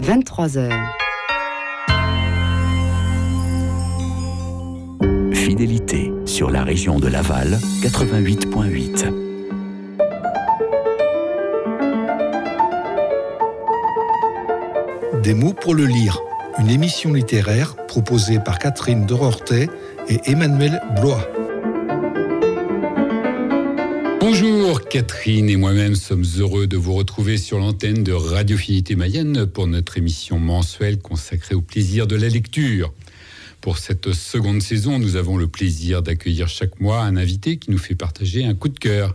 23h. Fidélité sur la région de Laval, 88.8. Des mots pour le lire, une émission littéraire proposée par Catherine Dorortet et Emmanuel Blois. Bonjour, Catherine et moi-même sommes heureux de vous retrouver sur l'antenne de Radio Fidélité Mayenne pour notre émission mensuelle consacrée au plaisir de la lecture. Pour cette seconde saison, nous avons le plaisir d'accueillir chaque mois un invité qui nous fait partager un coup de cœur.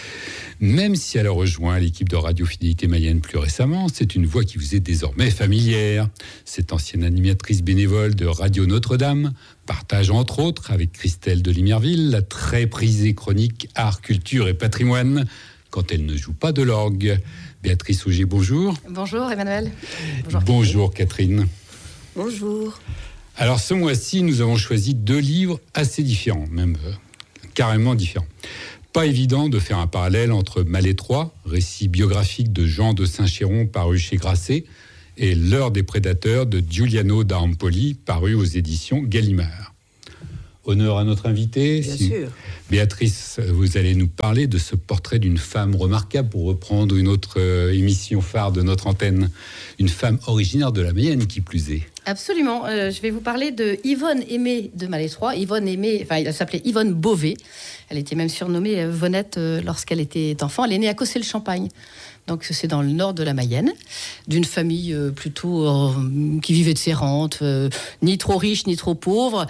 Même si elle a rejoint l'équipe de Radio Fidélité Mayenne plus récemment, c'est une voix qui vous est désormais familière. Cette ancienne animatrice bénévole de Radio Notre-Dame partage entre autres avec Christelle de Limerville la très prisée chronique Art, Culture et Patrimoine quand elle ne joue pas de l'orgue. Béatrice Auger, bonjour. Bonjour Emmanuel. Bonjour Catherine. Bonjour. Alors ce mois-ci, nous avons choisi 2 livres assez différents, même carrément différents. Pas évident de faire un parallèle entre Malétroit, récit biographique de Jean de Saint-Chéron paru chez Grasset, et L'heure des prédateurs de Giuliano da Empoli paru aux éditions Gallimard. Honneur à notre invité. Bien sûr. Béatrice, vous allez nous parler de ce portrait d'une femme remarquable, pour reprendre une autre émission phare de notre antenne. Une femme originaire de la Mayenne, qui plus est. Absolument. Je vais vous parler de Yvonne Aimée de Malétroit. Yvonne Aimée, elle s'appelait Yvonne Beauvais. Elle était même surnommée Vonette lorsqu'elle était enfant. Elle est née à Cossé-le-Champagne. Donc c'est dans le nord de la Mayenne, d'une famille plutôt qui vivait de ses rentes, ni trop riche ni trop pauvre.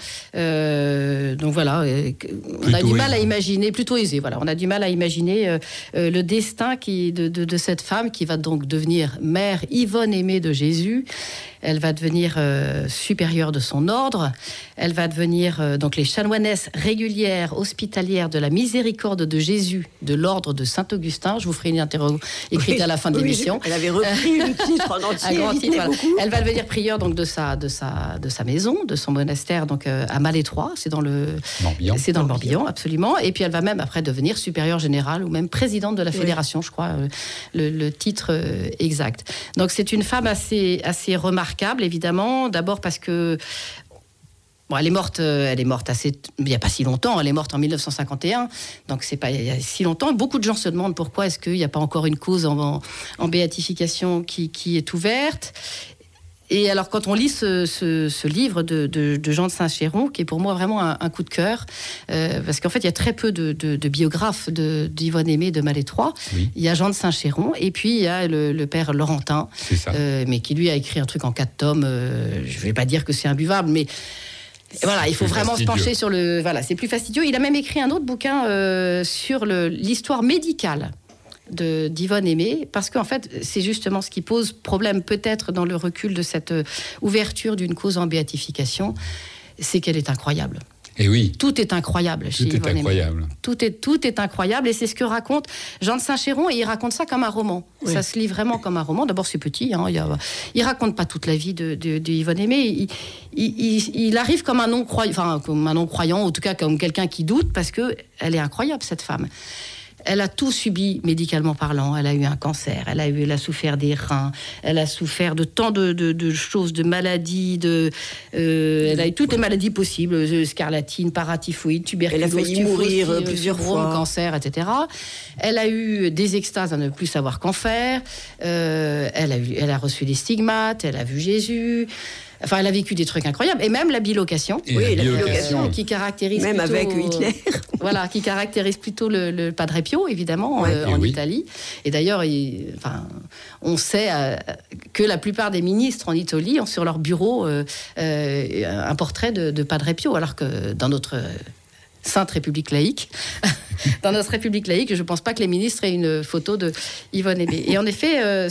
Donc voilà, on a du mal à imaginer, plutôt aisé. Voilà, on a du mal à imaginer le destin de cette femme qui va donc devenir mère Yvonne Aimée de Jésus. Elle va devenir supérieure de son ordre. Elle va devenir donc les chanoinesses régulières hospitalières de la miséricorde de Jésus de l'ordre de Saint-Augustin. Je vous ferai une interro écrite à la fin de l'émission. Elle avait repris le titre en entier. Un grand titre, voilà. Elle va devenir prieure donc de sa maison, de son monastère donc à Malétroit. C'est dans le Morbihan. C'est dans le Morbihan, absolument. Et puis elle va même après devenir supérieure générale ou même présidente de la fédération, je crois, le titre exact. Donc c'est une femme assez remarquable, évidemment. D'abord parce que elle est morte assez, il n'y a pas si longtemps. Elle est morte en 1951, donc c'est pas il y a si longtemps. Beaucoup de gens se demandent pourquoi est-ce qu'il n'y a pas encore une cause en béatification qui est ouverte. Et alors, quand on lit ce livre de Jean de Saint-Chéron, qui est pour moi vraiment un coup de cœur, parce qu'en fait, il y a très peu de biographes d'Yvonne Aimée de Malétroit. Oui. Il y a Jean de Saint-Chéron, et puis il y a le père Laurentin, mais qui lui a écrit un truc en 4 tomes. Je ne vais pas dire que c'est imbuvable, mais voilà, il faut vraiment se pencher sur le... Voilà, c'est plus fastidieux. Il a même écrit un autre bouquin sur l'histoire médicale d'Yvonne Aimée, parce qu'en fait, c'est justement ce qui pose problème, peut-être dans le recul de cette ouverture d'une cause en béatification, c'est qu'elle est incroyable. Et oui. Tout est incroyable chez Yvonne Aimée. Tout est incroyable, et c'est ce que raconte Jean de Saint-Chéron, et il raconte ça comme un roman. Oui. Ça se lit vraiment comme un roman. D'abord, c'est petit, il raconte pas toute la vie de Yvonne Aimée. Il arrive comme un non-croyant, en tout cas comme quelqu'un qui doute, parce que elle est incroyable, cette femme. Elle a tout subi médicalement parlant. Elle a eu un cancer, elle a souffert des reins, elle a souffert de tant de choses, de maladies, elle a eu toutes les maladies possibles, scarlatine, paratyphoïde, tuberculose, elle a failli mourir plusieurs fois, cancer, etc. Elle a eu des extases à ne plus savoir qu'en faire. Elle a reçu des stigmates, elle a vu Jésus. Enfin, elle a vécu des trucs incroyables. Et même la bilocation. Oui, la bilocation. Qui caractérise même plutôt, avec Hitler. Voilà, qui caractérise plutôt le Padre Pio, évidemment, en Italie. Et d'ailleurs, on sait que la plupart des ministres en Italie ont sur leur bureau un portrait de Padre Pio, alors que dans notre Sainte République laïque, je ne pense pas que les ministres aient une photo de Yvonne Aimée. Et en effet,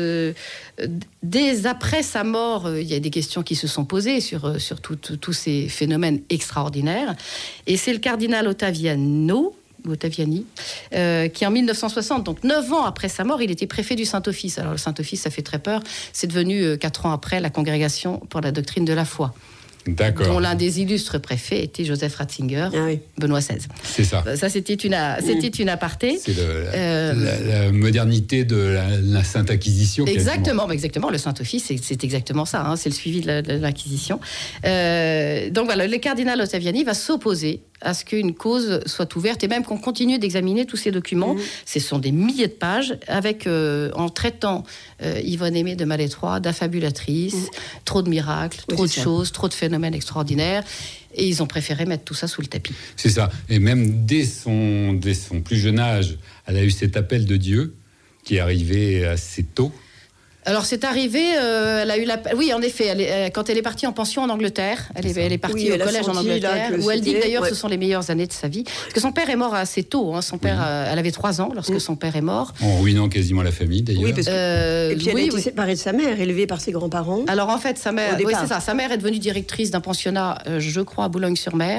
dès après sa mort, il y a des questions qui se sont posées sur tous ces phénomènes extraordinaires. Et c'est le cardinal Ottaviani, qui en 1960, donc 9 ans après sa mort, il était préfet du Saint-Office. Alors le Saint-Office, ça fait très peur. C'est devenu 4 ans après la Congrégation pour la doctrine de la foi. D'accord. dont l'un des illustres préfets était Joseph Ratzinger, Benoît XVI. C'est ça. Ça, c'était une aparté. C'est la modernité de la Sainte Inquisition. Exactement, le Saint-Office, c'est exactement ça. C'est le suivi de l'Inquisition. Donc voilà, le cardinal Ottaviani va s'opposer à ce qu'une cause soit ouverte et même qu'on continue d'examiner tous ces documents. Ce sont des milliers de pages en traitant Yvonne Aimée de Malétroit d'affabulatrice, trop de miracles, trop de choses, trop de phénomènes extraordinaires. Et ils ont préféré mettre tout ça sous le tapis. C'est ça. Et même dès son plus jeune âge, elle a eu cet appel de Dieu qui est arrivé assez tôt. Alors, c'est arrivé, elle a eu oui, en effet, quand elle est partie en pension en Angleterre, elle est partie au collège en Angleterre, où elle dit que d'ailleurs ce sont les meilleures années de sa vie. Parce que son père est mort assez tôt. Son père, elle avait 3 ans lorsque son père est mort. En ruinant quasiment la famille, d'ailleurs. Oui, parce que... Et puis elle a été séparée de sa mère, élevée par ses grands-parents. Alors, en fait, sa mère, c'est ça. Sa mère est devenue directrice d'un pensionnat, je crois, à Boulogne-sur-Mer.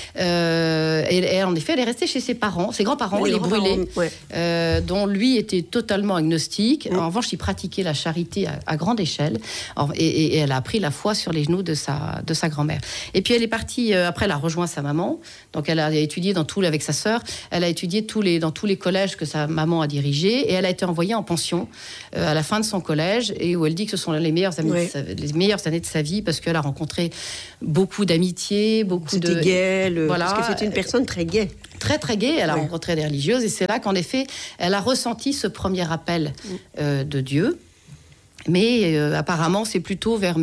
Et en effet, elle est restée chez ses parents, ses grands-parents, les brûlés, dont lui était totalement agnostique. En revanche, il pratiquait la charité à grande échelle, et elle a appris la foi sur les genoux de sa grand-mère. Et puis elle est partie, après elle a rejoint sa maman, donc elle a étudié avec sa sœur, elle a étudié dans tous les collèges que sa maman a dirigés, et elle a été envoyée en pension à la fin de son collège, et où elle dit que ce sont les meilleures années de sa vie, parce qu'elle a rencontré beaucoup d'amitié, C'était gai, parce que c'est une personne très gaie. Très, très gaie. Elle a rencontré des religieuses, et c'est là qu'en effet, elle a ressenti ce premier appel de Dieu. Mais apparemment, c'est plutôt vers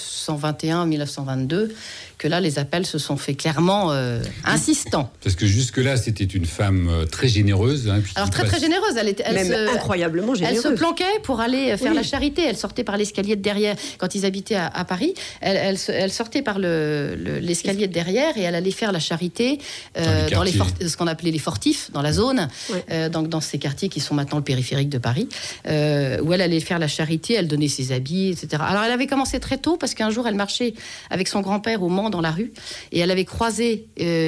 1921-1922 que là, les appels se sont fait clairement insistants. Parce que jusque-là, c'était une femme très généreuse. Alors très généreuse. Incroyablement généreuse. Elle se planquait pour aller faire la charité. Elle sortait par l'escalier de derrière. Quand ils habitaient à Paris, elle sortait par l'escalier de derrière et elle allait faire la charité dans ce qu'on appelait les fortifs, dans la zone, donc dans ces quartiers qui sont maintenant le périphérique de Paris, où elle allait faire la charité, elle donnait ses habits, etc. Alors elle avait commencé très tôt parce qu'un jour, elle marchait avec son grand-père au Mans dans la rue, et elle avait croisé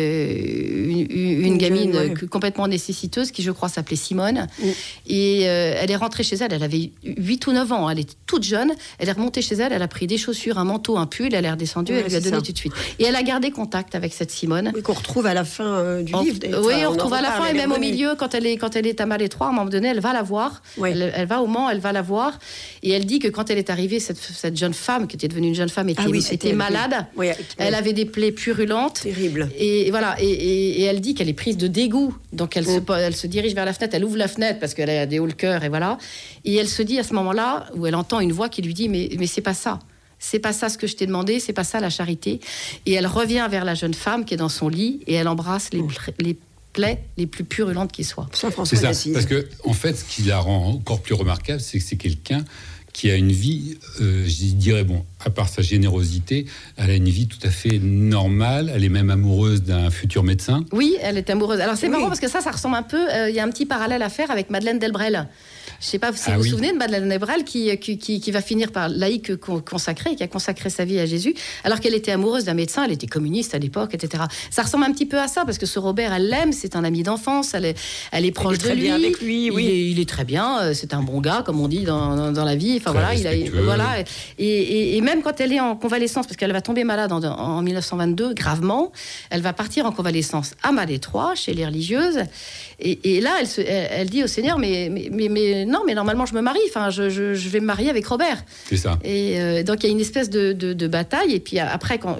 une gamine complètement nécessiteuse qui, je crois, s'appelait Simone, et elle est rentrée chez elle avait 8 ou 9 ans, elle était toute jeune, elle est remontée chez elle, elle a pris des chaussures, un manteau, un pull, elle est redescendue, elle lui a donné tout de suite. Et elle a gardé contact avec cette Simone. Oui, qu'on retrouve à la fin du livre. Oui, on retrouve à la fin, et même au milieu, quand elle est à Malétroit, à un moment donné, elle va la voir, elle va au Mans, elle va la voir, et elle dit que quand elle est arrivée, cette jeune femme, qui était devenue une jeune femme et qui était malade, elle avait des plaies purulentes. Terrible. Et voilà. Et elle dit qu'elle est prise de dégoût. Donc elle se dirige vers la fenêtre. Elle ouvre la fenêtre parce qu'elle a des hauts le cœur, et voilà. Et elle se dit à ce moment-là, où elle entend une voix qui lui dit mais c'est pas ça. C'est pas ça ce que je t'ai demandé. C'est pas ça la charité. Et elle revient vers la jeune femme qui est dans son lit et elle embrasse les plaies les plus purulentes qui soient. C'est ça. Parce que en fait, ce qui la rend encore plus remarquable, c'est que c'est quelqu'un qui a une vie, je dirais, à part sa générosité, elle a une vie tout à fait normale. Elle est même amoureuse d'un futur médecin. Oui, elle est amoureuse. Alors c'est marrant parce que ça ressemble un peu, il y a un petit parallèle à faire avec Madeleine Delbrel. Je ne sais pas si vous vous souvenez de Madeleine Delbrel qui va finir par laïque consacrée, qui a consacré sa vie à Jésus, alors qu'elle était amoureuse d'un médecin, elle était communiste à l'époque, etc. Ça ressemble un petit peu à ça, parce que ce Robert, elle l'aime, c'est un ami d'enfance, elle est proche de lui. Bien avec lui, il est très bien, c'est un bon gars, comme on dit dans la vie. Enfin voilà, et même quand elle est en convalescence, parce qu'elle va tomber malade en 1922, gravement, elle va partir en convalescence à Malétroit, chez les religieuses, et là, elle dit au Seigneur, mais non, mais normalement je me marie, enfin je vais me marier avec Robert. C'est ça. Et donc il y a une espèce de bataille, et puis après quand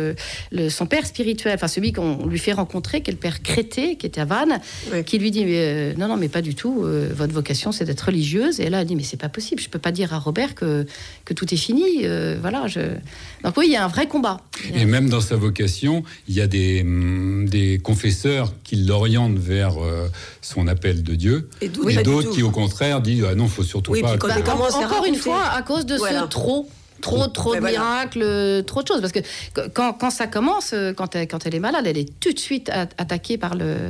son père spirituel, enfin celui qu'on lui fait rencontrer, qui est le père Crété, qui était à Vannes, qui lui dit non mais pas du tout, votre vocation c'est d'être religieuse, et là elle dit mais c'est pas possible, je peux pas dire à Robert que tout est fini, voilà. Donc oui, il y a un vrai combat. Et même dans sa vocation, il y a des confesseurs qui l'orientent vers son appel de Dieu, et d'autres qui au contraire disent non, faut surtout pas. Encore une fois, à cause de ce trop de miracles, trop de choses, parce que quand ça commence, quand elle est malade, elle est tout de suite attaquée par le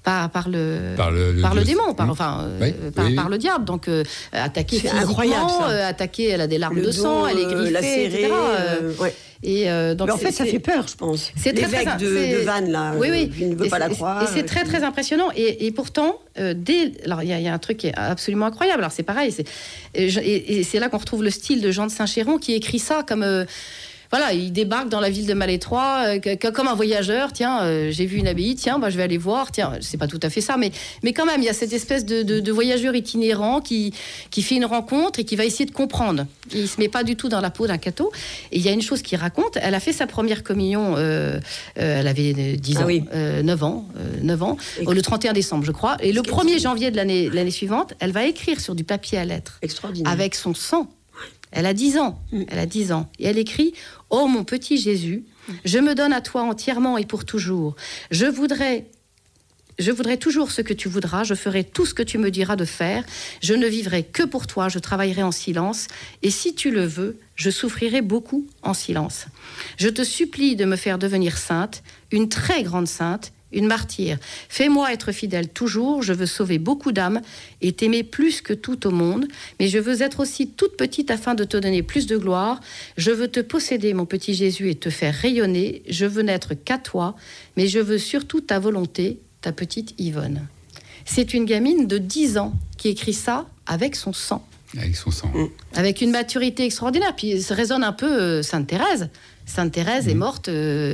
démon, par le diable, donc attaquée physiquement, attaquée, elle a des larmes de sang, elle est griffée, etc. Et donc, en fait, ça fait peur, je pense. L'évêque de Vannes, là, il ne veut pas la croire. Et c'est très, très impressionnant. Et pourtant, alors, il y a un truc qui est absolument incroyable. Alors, c'est pareil. Et c'est là qu'on retrouve le style de Jean de Saint-Chéron, qui écrit ça comme... Voilà, il débarque dans la ville de Malétroit comme un voyageur. Tiens, j'ai vu une abbaye, tiens, je vais aller voir. Tiens, c'est pas tout à fait ça, mais quand même, il y a cette espèce de voyageur itinérant qui fait une rencontre et qui va essayer de comprendre. Il se met pas du tout dans la peau d'un catho. Et il y a une chose qu'il raconte, elle a fait sa première communion, elle avait 10 ans, 9 ans, le 31 décembre, je crois. Et le 1er janvier de l'année suivante, elle va écrire sur du papier à lettres. Extraordinaire. Avec son sang. Elle a 10 ans. Elle a 10 ans. Et elle écrit « Oh, mon petit Jésus, je me donne à toi entièrement et pour toujours. Je voudrais toujours ce que tu voudras. Je ferai tout ce que tu me diras de faire. Je ne vivrai que pour toi. Je travaillerai en silence. Et si tu le veux, je souffrirai beaucoup en silence. Je te supplie de me faire devenir sainte, une très grande sainte, une martyre. Fais-moi être fidèle toujours, je veux sauver beaucoup d'âmes et t'aimer plus que tout au monde, mais je veux être aussi toute petite afin de te donner plus de gloire. Je veux te posséder, mon petit Jésus, et te faire rayonner. Je veux n'être qu'à toi, mais je veux surtout ta volonté, ta petite Yvonne. C'est une gamine de 10 ans qui écrit ça avec son sang. Avec son sang. Avec une maturité extraordinaire. Puis ça résonne un peu Sainte Thérèse. Sainte Thérèse est morte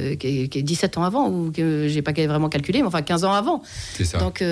17 ans avant, ou que j'ai pas vraiment calculé, mais enfin 15 ans avant. C'est ça. Donc,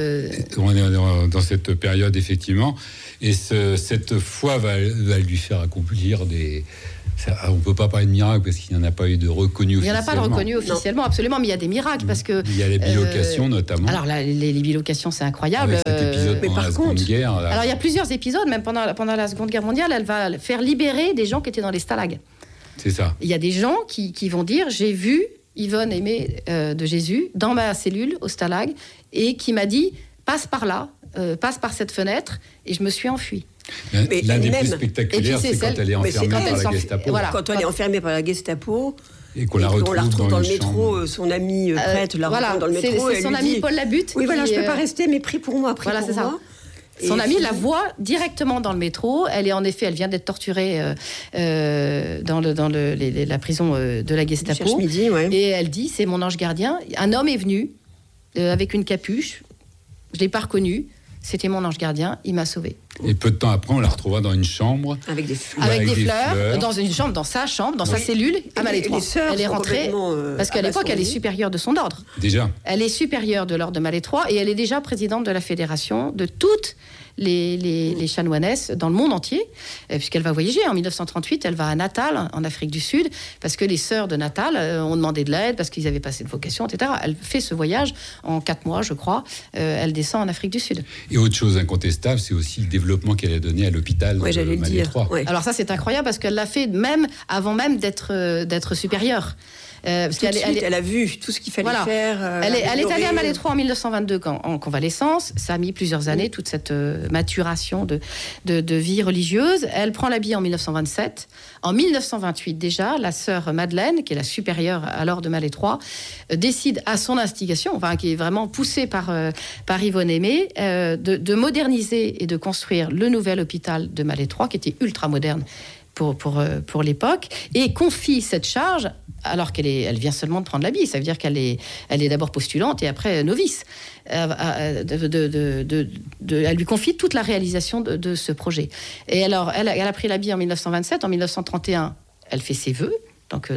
on est dans cette période, effectivement. Et cette foi va lui faire accomplir des... on ne peut pas parler de miracle parce qu'il n'y en a pas eu de reconnu officiellement. Il n'y en a pas de reconnu officiellement, absolument, mais il y a des miracles parce que... Il y a les bilocations notamment. Alors les bilocations, c'est incroyable. Avec cet épisode pendant la Seconde Guerre. Là. Alors il y a plusieurs épisodes, même pendant la Seconde Guerre mondiale, elle va faire libérer des gens qui étaient dans les stalags. C'est ça. Il y a des gens qui vont dire, j'ai vu Yvonne aimée de Jésus dans ma cellule au stalag et qui m'a dit, passe par là, passe par cette fenêtre, et je me suis enfuie. L'un des plus spectaculaires, c'est quand elle est enfermée par la Gestapo. Voilà. Quand elle est enfermée par la Gestapo et qu'on la retrouve dans le métro, son ami prêtre la retrouve dans le métro. C'est son ami Paul Labutte. Oui, voilà, je ne peux pas rester, mais prie pour moi, prie pour moi. Son amie la voit directement dans le métro. Elle vient d'être torturée dans la prison de la Gestapo. Midi, et elle dit, c'est mon ange gardien. Un homme est venu avec une capuche. Je l'ai pas reconnu. C'était mon ange gardien. Il m'a sauvée. Et peu de temps après, on la retrouvera dans une chambre. Avec des fleurs. Avec des fleurs. Dans une chambre, dans sa chambre, dans sa cellule, à Malétroit. Elle est rentrée, parce qu'à l'époque, elle est supérieure de son ordre. Déjà. Elle est supérieure de l'ordre de Malétroit et elle est déjà présidente de la fédération de toutes les chanoinesses dans le monde entier, puisqu'elle va voyager. En 1938, elle va à Natal, en Afrique du Sud, parce que les sœurs de Natal ont demandé de l'aide, parce qu'ils avaient passé de vocation, etc. Elle fait ce voyage en 4 mois, je crois. Elle descend en Afrique du Sud. Et autre chose incontestable, c'est aussi le développement qu'elle a donné à l'hôpital de Malétroit. Alors ça, c'est incroyable, parce qu'elle l'a fait avant même d'être supérieure. Parce elle a vu tout ce qu'il fallait faire. Elle est allée à Malétroit en 1922 en convalescence. Ça a mis plusieurs années, toute cette maturation de vie religieuse. Elle prend l'habit en 1927. En 1928 déjà, la sœur Madeleine, qui est la supérieure alors de Malétroit, décide à son instigation, qui est vraiment poussée par Yvonne Aimée, de moderniser et de construire le nouvel hôpital de Malétroit, qui était ultra moderne pour l'époque, et confie cette charge, alors qu'elle vient seulement de prendre l'habit. Ça veut dire qu'elle est d'abord postulante et après novice. Elle lui confie toute la réalisation de ce projet. Et alors, elle a pris l'habit en 1927. En 1931, elle fait ses vœux. Donc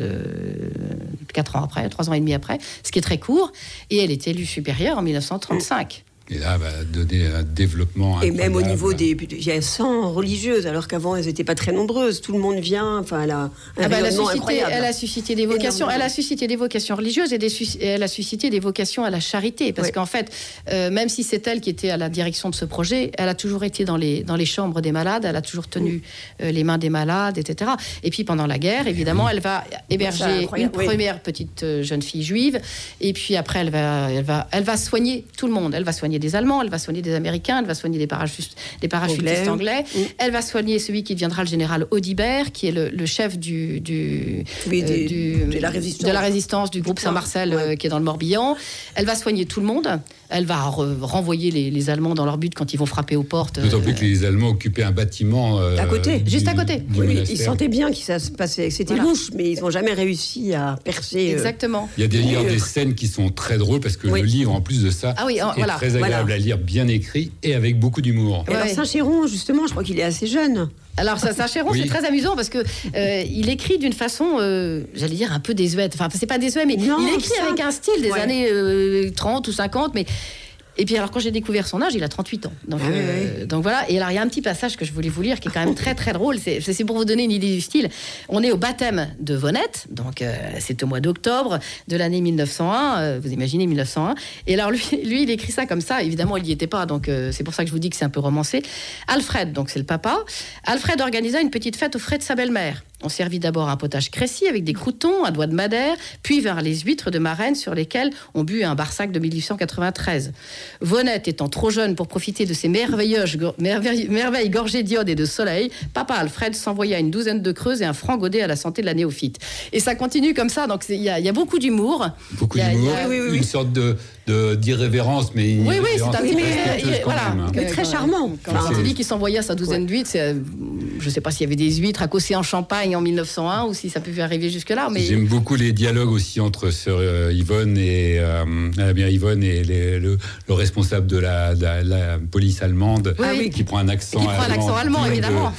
4 ans après, 3 ans et demi après, ce qui est très court. Et elle est élue supérieure en 1935. Et là, va donner un développement incroyable. Et même au niveau il y a 100 religieuses, alors qu'avant, elles n'étaient pas très nombreuses. Tout le monde vient, enfin, elle a un rayonnement incroyable. Elle a suscité des vocations. Elle a suscité des vocations religieuses et elle a suscité des vocations à la charité. Parce qu'en fait, même si c'est elle qui était à la direction de ce projet, elle a toujours été dans les chambres des malades, elle a toujours tenu les mains des malades, etc. Et puis pendant la guerre, évidemment, elle va héberger une première petite jeune fille juive. Et puis après, elle va soigner tout le monde. Elle va soigner des Allemands, elle va soigner des Américains, elle va soigner des parachutistes anglais. Elle va soigner celui qui deviendra le général Audibert, qui est le chef de la résistance du groupe Saint-Marcel, qui est dans le Morbihan. Elle va soigner tout le monde. Elle va renvoyer les Allemands dans leur but quand ils vont frapper aux portes. D'autant plus que les Allemands occupaient un bâtiment à côté, juste à côté. Ils sentaient bien que ça se passait. C'était louche, mais ils n'ont jamais réussi à percer. Exactement. Il y a d'ailleurs des scènes qui sont très drôles parce que le livre, en plus de ça, est très agréable à lire, bien écrit et avec beaucoup d'humour. Et alors Saint-Chéron, justement, je crois qu'il est assez jeune. Alors Saint-Chéron, c'est très amusant parce que il écrit d'une façon, j'allais dire un peu désuète. Enfin, c'est pas désuet, mais il écrit avec un style des années 30 ou 50, mais... Et puis alors quand j'ai découvert son âge, il a 38 ans. Donc voilà. Et alors il y a un petit passage que je voulais vous lire qui est quand même très très drôle. C'est pour vous donner une idée du style. On est au baptême de Vonette, donc c'est au mois d'octobre de l'année 1901. Vous imaginez 1901. Et alors lui il écrit ça comme ça. Évidemment il n'y était pas, donc c'est pour ça que je vous dis que c'est un peu romancé. Alfred, donc c'est le papa. Alfred organisa une petite fête aux frais de sa belle-mère. On servit d'abord un potage Crécy avec des croûtons, un doigt de madère, puis vers les huîtres de Marennes sur lesquelles on but un Barsac de 1893. Vonette étant trop jeune pour profiter de ces merveilles gorgées d'iode et de soleil, papa Alfred s'envoya une douzaine de creuses et un franc godet à la santé de la néophyte. Et ça continue comme ça, donc il y a beaucoup d'humour. Beaucoup d'humour, une sorte d'irrévérence, mais une irrévérence mais très charmant. Quand il dit qu'il s'envoya sa douzaine d'huîtres, je ne sais pas s'il y avait des huîtres à Cossé en Champagne en 1901 ou si ça pouvait arriver jusque-là. Mais... J'aime beaucoup les dialogues aussi entre sœur Yvonne et le responsable de la police allemande qui prend un accent allemand. Qui prend un accent allemand, évidemment.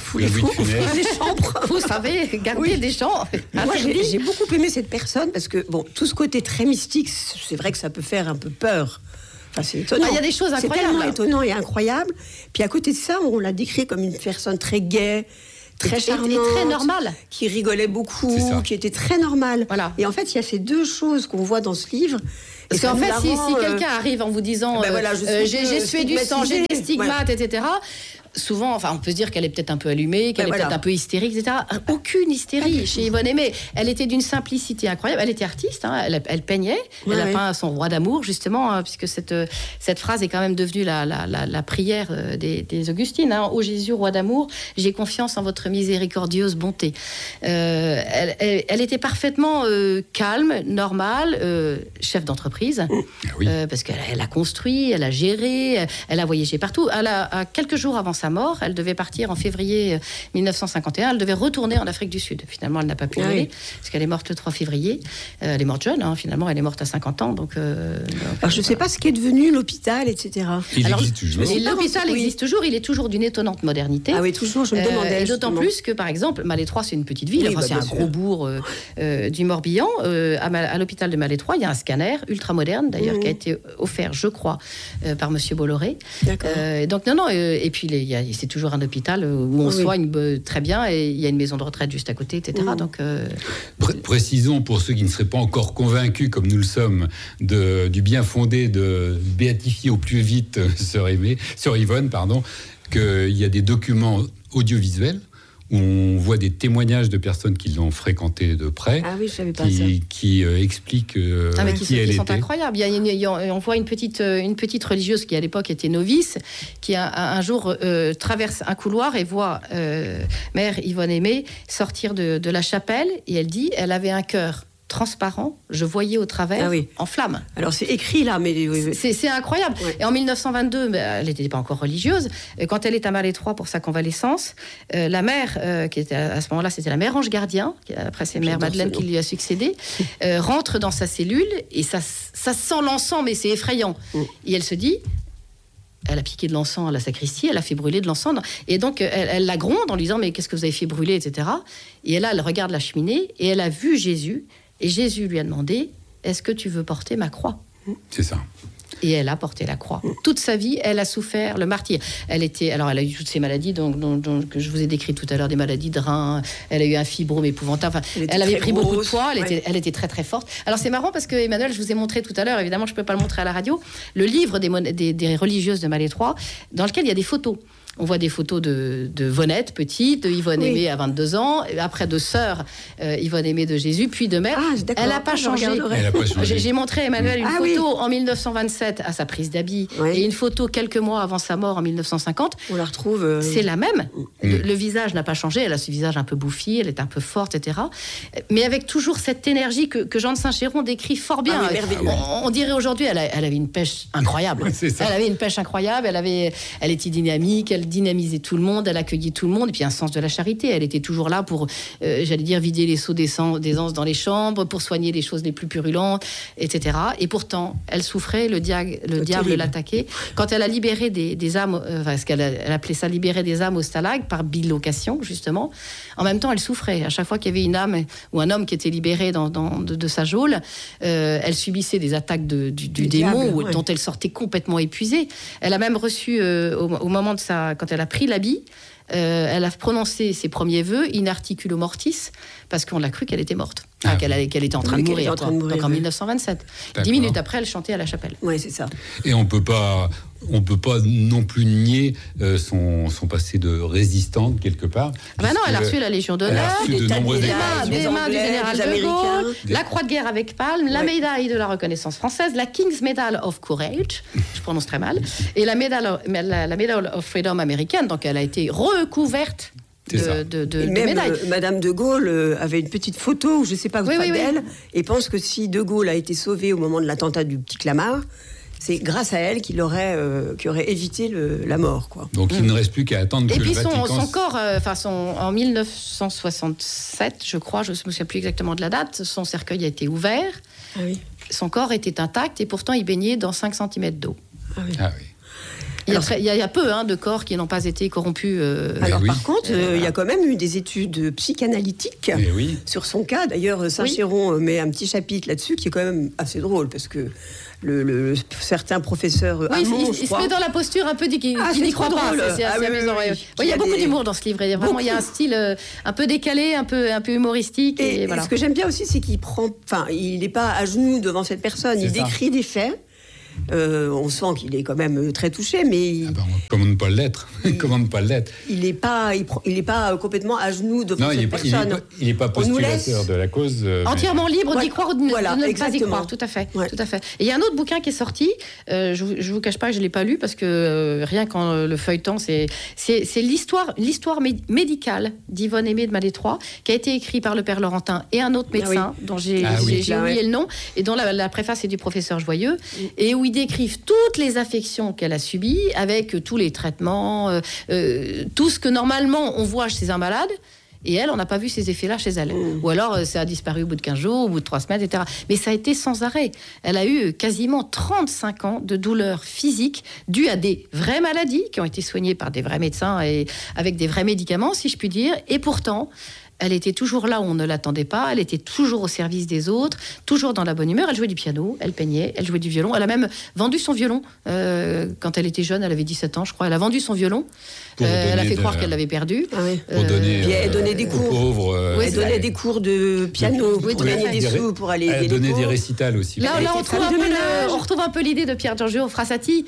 Vous savez, garder des chants. Moi, j'ai beaucoup aimé cette personne parce que, tout ce côté très mystique, c'est vrai que ça peut faire un peu peur. Enfin, c'est étonnant. Il y a des choses incroyables. C'est tellement étonnant et incroyable. Puis à côté de ça, on l'a décrit comme une personne très gaie, très charmante, et très normale, qui rigolait beaucoup, qui était très normale. Voilà. Et en fait, il y a ces deux choses qu'on voit dans ce livre. Parce qu'en fait, si quelqu'un arrive en vous disant j'ai sué du sang, j'ai des stigmates, etc., souvent, on peut se dire qu'elle est peut-être un peu allumée, qu'elle est peut-être un peu hystérique, etc. Aucune hystérie chez Yvonne Aimée. Elle était d'une simplicité incroyable. Elle était artiste, elle peignait. Elle a peint son roi d'amour, justement, puisque cette phrase est quand même devenue la prière des Augustines. Ô Jésus, roi d'amour, j'ai confiance en votre miséricordieuse bonté. Elle était parfaitement calme, normale, chef d'entreprise, parce qu'elle a construit, elle a géré, elle a voyagé partout. À quelques jours avant sa mort, elle devait partir en février 1951, elle devait retourner en Afrique du Sud. Finalement, elle n'a pas pu y aller, parce qu'elle est morte le 3 février. Elle est morte jeune, finalement, elle est morte à 50 ans. Donc, alors, je ne sais pas ce qu'est devenu l'hôpital, etc. Il existe toujours. L'hôpital existe toujours, il est toujours d'une étonnante modernité. Ah oui, toujours, je me demandais. Et d'autant plus que, par exemple, Malétroit, c'est une petite ville, c'est un gros bourg du Morbihan. À l'hôpital de Malétroit, il y a un scanner ultra moderne, d'ailleurs, qui a été offert, je crois, par Monsieur Bolloré. D'accord. Donc, non, et puis, c'est toujours un hôpital où on soigne très bien, et il y a une maison de retraite juste à côté, etc. Donc, précisons pour ceux qui ne seraient pas encore convaincus, comme nous le sommes, du bien fondé de béatifier au plus vite sœur Yvonne, qu'il y a des documents audiovisuels où on voit des témoignages de personnes qui l'ont fréquentée de près, qui expliquent qui elle était. Sont incroyables. On voit une petite religieuse qui à l'époque était novice, qui un jour traverse un couloir et voit Mère Yvonne Aimée sortir de la chapelle, et elle dit elle avait un cœur transparent, je voyais au travers en flammes. Alors c'est écrit là, mais... C'est incroyable. Ouais. Et en 1922, elle n'était pas encore religieuse, quand elle est à Malétroit pour sa convalescence, la mère, qui était à ce moment-là, c'était la mère Ange Gardien, après c'est mère Madeleine qui lui a succédé, rentre dans sa cellule, et ça sent l'encens, mais c'est effrayant. Et elle se dit... Elle a piqué de l'encens à la sacristie, elle a fait brûler de l'encens. Et donc, elle la gronde en lui disant « Mais qu'est-ce que vous avez fait brûler ?» etc. Et là, elle regarde la cheminée et elle a vu Jésus. Et Jésus lui a demandé « Est-ce que tu veux porter ma croix ?» C'est ça. Et elle a porté la croix. Toute sa vie, elle a souffert le martyre. Elle a eu toutes ces maladies que je vous ai décrites tout à l'heure, des maladies de reins. Elle a eu un fibrome épouvantable. Elle avait pris beaucoup de poids. Elle était très, très forte. Alors, c'est marrant parce que, Emmanuel, je vous ai montré tout à l'heure, évidemment, je ne peux pas le montrer à la radio, le livre des religieuses de Malétroit, dans lequel il y a des photos. On voit des photos de Vonette, petite, de Yvonne Aimée à 22 ans, après de sœur Yvonne Aimée de Jésus, puis de mère. Elle n'a pas changé. J'ai montré à Emmanuel une photo en 1927 à sa prise d'habit, et une photo quelques mois avant sa mort en 1950. On la retrouve... C'est la même. Le visage n'a pas changé. Elle a ce visage un peu bouffi, elle est un peu forte, etc. Mais avec toujours cette énergie que Jean de Saint-Chéron décrit fort bien. On dirait aujourd'hui, elle avait une pêche incroyable. Elle avait une pêche incroyable, elle était dynamique, elle dynamisait tout le monde, elle accueillait tout le monde, et puis un sens de la charité. Elle était toujours là pour, vider les seaux d'aisance dans les chambres, pour soigner les choses les plus purulentes, etc. Et pourtant, elle souffrait, le diable l'attaquait. Quand elle a libéré des âmes, elle appelait ça libérer des âmes au stalag, par bilocation, justement, en même temps, elle souffrait. À chaque fois qu'il y avait une âme ou un homme qui était libéré de sa geôle, elle subissait des attaques du démon, dont elle sortait complètement épuisée. Elle a même reçu, au moment quand elle a pris l'habit, elle a prononcé ses premiers vœux in articulo mortis, parce qu'on l'a cru qu'elle était morte, qu'elle était en train de mourir. Donc en 1927. D'accord. 10 minutes après, elle chantait à la chapelle. Oui, c'est ça. Et on peut pas non plus nier son passé de résistante quelque part. Non, elle a reçu la Légion d'honneur, des mains du général de Gaulle, la Croix de guerre avec palme, la médaille de la reconnaissance française, la King's Medal of Courage, je prononce très mal, et la Medal of Freedom américaine. Donc elle a été recouverte de médailles. Madame de Gaulle avait une petite photo, je ne sais pas d'elle, et pense que si de Gaulle a été sauvé au moment de l'attentat du Petit Clamart, c'est grâce à elle qu'il aurait évité la mort, quoi. Donc il ne reste plus qu'à attendre que le Vatican... Et puis son corps, en 1967, je crois, je ne me souviens plus exactement de la date, son cercueil a été ouvert. Ah oui. Son corps était intact et pourtant il baignait dans 5 cm d'eau. Ah oui. Ah oui. Il y a peu de corps qui n'ont pas été corrompus. Par contre, il y a quand même eu des études psychanalytiques sur son cas. D'ailleurs, Saint-Chéron met un petit chapitre là-dessus qui est quand même assez drôle, parce que certains professeurs il se met dans la posture un peu qui n'y croit pas. C'est assez amusant. Il y a beaucoup d'humour dans ce livre. Vraiment, il y a un style un peu décalé, un peu humoristique. Et voilà. Ce que j'aime bien aussi, c'est qu'il il n'est pas à genoux devant cette personne. Il décrit des faits. On sent qu'il est quand même très touché, mais on commande pas l'être. Il n'est pas complètement à genoux devant cette personne. Il n'est pas postulateur de la cause. Entièrement libre d'y croire ou de ne pas y croire. Tout à fait. Tout à fait. Et il y a un autre bouquin qui est sorti. Je vous cache pas que je l'ai pas lu, parce que rien qu'en le feuilletant, c'est l'histoire médicale d'Yvonne Aimée de Malétroit, qui a été écrit par le père Laurentin et un autre médecin dont j'ai oublié le nom, et dont la préface est du professeur Joyeux, et où ils décrivent toutes les affections qu'elle a subies, avec tous les traitements, tout ce que normalement on voit chez un malade. Et elle, on n'a pas vu ces effets-là chez elle. Ou alors, ça a disparu au bout de 15 jours, au bout de 3 semaines, etc. Mais ça a été sans arrêt. Elle a eu quasiment 35 ans de douleurs physiques dues à des vraies maladies qui ont été soignées par des vrais médecins et avec des vrais médicaments, si je puis dire. Et pourtant, elle était toujours là où on ne l'attendait pas, elle était toujours au service des autres, toujours dans la bonne humeur. Elle jouait du piano, elle peignait, elle jouait du violon. Elle a même vendu son violon quand elle était jeune, elle avait 17 ans, je crois. Elle a vendu son violon. Elle a fait croire qu'elle l'avait perdu. Pour donner, elle donnait des cours. Pauvres, elle donnait des cours de piano pour gagner des sous, pour aller. Elle donnait des récitals aussi. Là on retrouve un peu l'idée de Pierre Giorgio Frassati,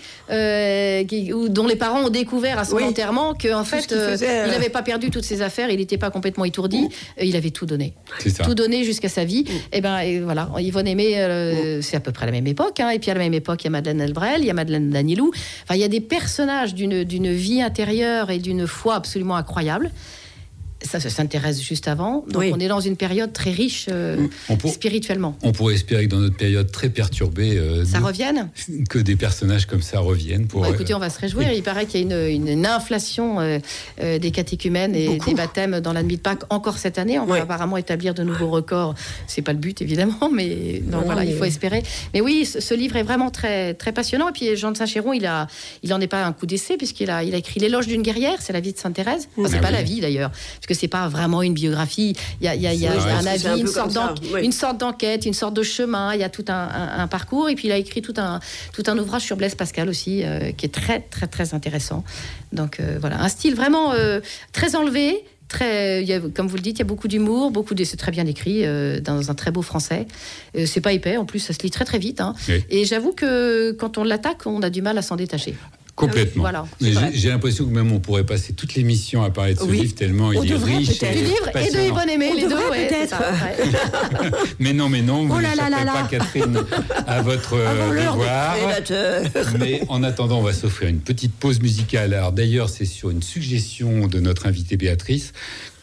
dont les parents ont découvert à son enterrement qu'en fait, il n'avait pas perdu toutes ses affaires, il n'était pas complètement étourdi. Il avait tout donné. Tout donné jusqu'à sa vie. Et voilà, Yvonne Aimée, c'est à peu près la même époque. Et puis à la même époque, il y a Madeleine Albrel, il y a Madeleine Danilou. Enfin, il y a des personnages d'une vie intérieure et d'une foi absolument incroyable. Ça s'intéresse juste avant. Donc on est dans une période très riche spirituellement. On pourrait espérer que dans notre période très perturbée, ça revienne. Que des personnages comme ça reviennent. Écoutez, on va se réjouir. Il paraît qu'il y a une inflation des catéchumènes et des baptêmes dans la nuit de Pâques encore cette année. On va apparemment établir de nouveaux records. C'est pas le but évidemment, mais il faut espérer. Mais oui, ce livre est vraiment très très passionnant. Et puis Jean de Saint-Chéron, il en est pas un coup d'essai, puisqu'il a écrit L'éloge d'une guerrière. C'est la vie de Sainte Thérèse. C'est pas la vie d'ailleurs, parce que c'est pas vraiment une biographie. Il y a un avis, une sorte d'enquête, une sorte de chemin. Il y a tout un parcours. Et puis il a écrit tout un ouvrage sur Blaise Pascal aussi, qui est très très très intéressant. Donc voilà, un style vraiment très enlevé. Comme vous le dites, il y a beaucoup d'humour, c'est très bien écrit dans un très beau français. C'est pas épais, en plus ça se lit très très vite. Oui. Et j'avoue que quand on l'attaque, on a du mal à s'en détacher. Complètement. Voilà, j'ai l'impression que même on pourrait passer toute l'émission à parler de ce livre, tellement il est riche. Du livre et de Yvonne Aimée, les deux, peut-être. mais non, vous ne savez pas, Catherine, à votre devoir. Mais en attendant, on va s'offrir une petite pause musicale. Alors d'ailleurs, c'est sur une suggestion de notre invitée Béatrice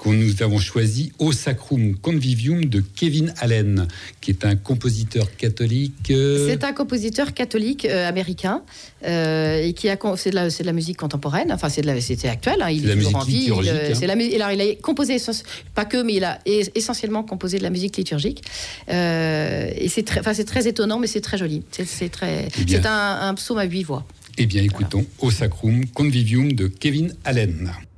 nous avons choisi Au Sacrum Convivium de Kevin Allen, qui est un compositeur catholique. C'est un compositeur catholique américain et c'est de la musique contemporaine. Enfin, c'était actuel. Hein, il est toujours en vie. Il a composé, pas que, mais il a essentiellement composé de la musique liturgique. Et c'est très étonnant, mais c'est très joli. C'est un psaume à 8 voix. Eh bien, écoutons Au Sacrum Convivium de Kevin Allen.